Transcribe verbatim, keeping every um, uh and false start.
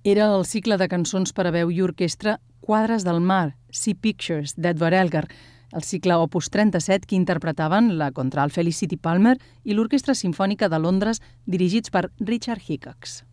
Era el cicle de cançons per a veu i orquestra Quadres del mar, Sea Pictures, d'Edward Elgar, el cicle Opus trenta-set que interpretaven la contralt Felicity Palmer i l'Orquestra Simfònica de Londres dirigits per Richard Hickox.